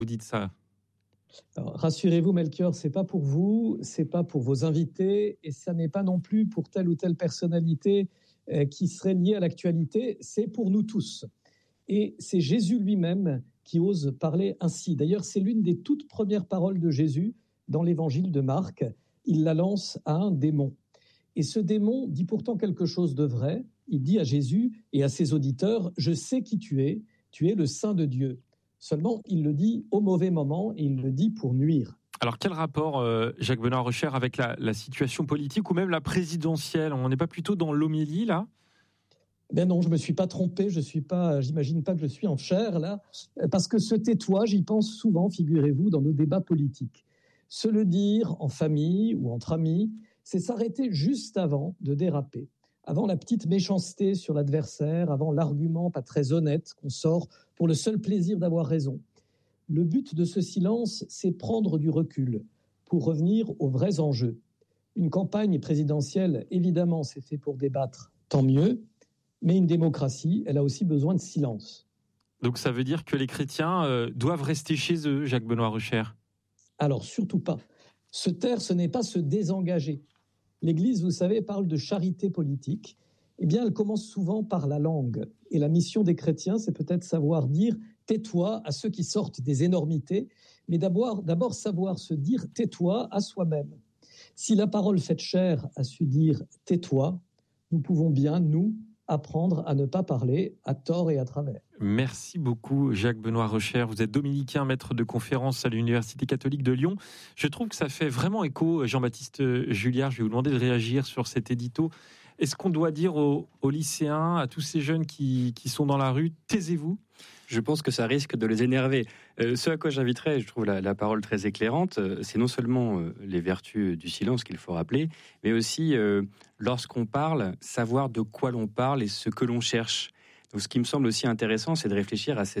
vous dites ça? Alors, rassurez-vous, Melchior, c'est pas pour vous, c'est pas pour vos invités, et ça n'est pas non plus pour telle ou telle personnalité qui serait liée à l'actualité. C'est pour nous tous. Et c'est Jésus lui-même qui ose parler ainsi. D'ailleurs, c'est l'une des toutes premières paroles de Jésus dans l'évangile de Marc. Il la lance à un démon. Et ce démon dit pourtant quelque chose de vrai. Il dit à Jésus et à ses auditeurs, « Je sais qui tu es le Saint de Dieu ». Seulement, il le dit au mauvais moment et il le dit pour nuire. Alors, quel rapport, Jacques-Benoît Recher, avec la situation politique ou même la présidentielle? On n'est pas plutôt dans l'homélie, là? Ben non, je me suis pas trompé, j'imagine pas que je suis en chair, là, parce que ce tais-toi, j'y pense souvent, figurez-vous, dans nos débats politiques. Se le dire en famille ou entre amis, c'est s'arrêter juste avant de déraper, avant la petite méchanceté sur l'adversaire, avant l'argument pas très honnête qu'on sort pour le seul plaisir d'avoir raison. Le but de ce silence, c'est prendre du recul pour revenir aux vrais enjeux. Une campagne présidentielle, évidemment, c'est fait pour débattre, tant mieux, mais une démocratie, elle a aussi besoin de silence. Donc ça veut dire que les chrétiens doivent rester chez eux, Jacques-Benoît Recher? Alors surtout pas. Se taire, ce n'est pas se désengager. L'Église, vous savez, parle de charité politique. Eh bien, elle commence souvent par la langue. Et la mission des chrétiens, c'est peut-être savoir dire « tais-toi » à ceux qui sortent des énormités, mais d'abord savoir se dire « tais-toi » à soi-même. Si la parole faite chair a su dire « tais-toi », nous pouvons bien, nous, apprendre à ne pas parler à tort et à travers. Merci beaucoup, Jacques-Benoît Recher. Vous êtes dominicain, maître de conférence à l'Université catholique de Lyon. Je trouve que ça fait vraiment écho, Jean-Baptiste Julliard. Je vais vous demander de réagir sur cet édito. Est-ce qu'on doit dire aux lycéens, à tous ces jeunes qui sont dans la rue, taisez-vous? Je pense que ça risque de les énerver. Ce à quoi j'inviterais, je trouve la parole très éclairante, c'est non seulement les vertus du silence qu'il faut rappeler, mais aussi, lorsqu'on parle, savoir de quoi l'on parle et ce que l'on cherche. Donc, ce qui me semble aussi intéressant, c'est de réfléchir à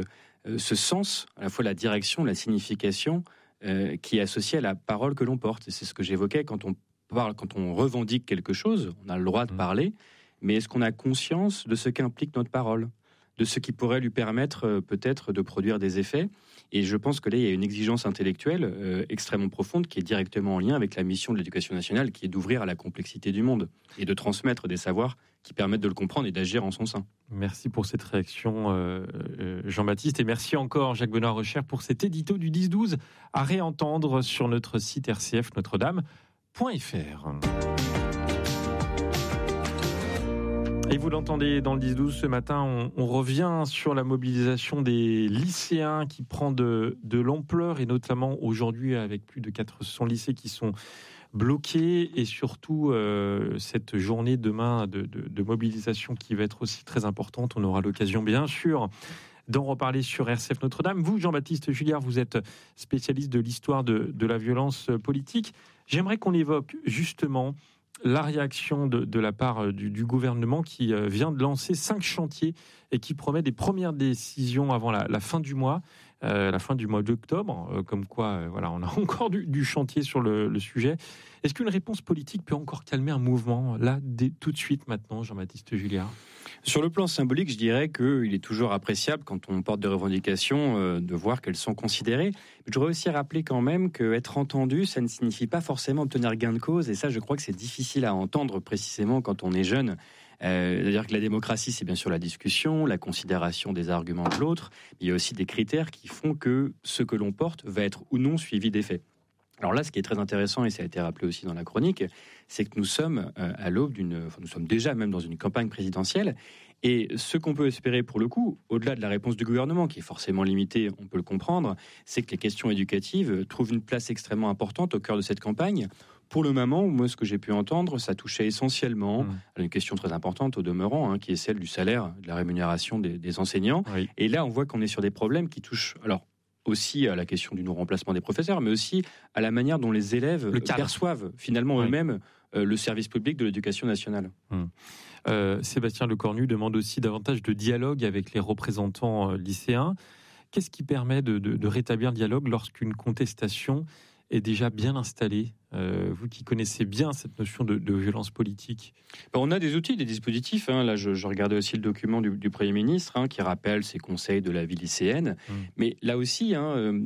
ce sens, à la fois la direction, la signification, qui est associée à la parole que l'on porte. Et c'est ce que j'évoquais quand on parle, quand on revendique quelque chose, on a le droit de parler, mais est-ce qu'on a conscience de ce qu'implique notre parole ? De ce qui pourrait lui permettre peut-être de produire des effets. Et je pense que là, il y a une exigence intellectuelle extrêmement profonde qui est directement en lien avec la mission de l'éducation nationale, qui est d'ouvrir à la complexité du monde et de transmettre des savoirs qui permettent de le comprendre et d'agir en son sein. Merci pour cette réaction, Jean-Baptiste, et merci encore, Jacques-Benoît Recher, pour cet édito du 10-12 à réentendre sur notre site RCF Notre-Dame.fr. Et vous l'entendez dans le 10-12 ce matin, on revient sur la mobilisation des lycéens qui prend de l'ampleur, et notamment aujourd'hui avec plus de 400 lycées qui sont bloqués, et surtout cette journée demain de mobilisation qui va être aussi très importante. On aura l'occasion bien sûr d'en reparler sur RCF Notre-Dame. Vous, Jean-Baptiste Julliard, vous êtes spécialiste de l'histoire de la violence politique. J'aimerais qu'on évoque justement la réaction de la part du gouvernement qui vient de lancer 5 chantiers et qui promet des premières décisions avant la fin du mois, d'octobre, comme quoi voilà, on a encore du chantier sur le sujet. Est-ce qu'une réponse politique peut encore calmer un mouvement là, tout de suite maintenant, Jean-Baptiste Julliard? Sur le plan symbolique, je dirais qu'il est toujours appréciable quand on porte des revendications de voir qu'elles sont considérées. Mais je voudrais aussi rappeler quand même qu'être entendu, ça ne signifie pas forcément obtenir gain de cause. Et ça, je crois que c'est difficile à entendre précisément quand on est jeune. C'est-à-dire que la démocratie, c'est bien sûr la discussion, la considération des arguments de l'autre. Mais il y a aussi des critères qui font que ce que l'on porte va être ou non suivi des faits. Alors là, ce qui est très intéressant, et ça a été rappelé aussi dans la chronique, c'est que nous sommes à l'aube nous sommes déjà même dans une campagne présidentielle, et ce qu'on peut espérer pour le coup, au-delà de la réponse du gouvernement, qui est forcément limitée, on peut le comprendre, c'est que les questions éducatives trouvent une place extrêmement importante au cœur de cette campagne. Pour le moment, moi, ce que j'ai pu entendre, ça touchait essentiellement à une question très importante au demeurant, qui est celle du salaire, de la rémunération des enseignants. Oui. Et là, on voit qu'on est sur des problèmes qui touchent, alors, aussi à la question du non-remplacement des professeurs, mais aussi à la manière dont les élèves perçoivent finalement eux-mêmes le service public de l'éducation nationale. Sébastien Lecornu demande aussi davantage de dialogue avec les représentants lycéens. Qu'est-ce qui permet de rétablir le dialogue lorsqu'une contestation est déjà bien installé, vous qui connaissez bien cette notion de violence politique? On a des outils, des dispositifs. Là, je regardais aussi le document du Premier ministre qui rappelle ses conseils de la vie lycéenne. Mais là aussi,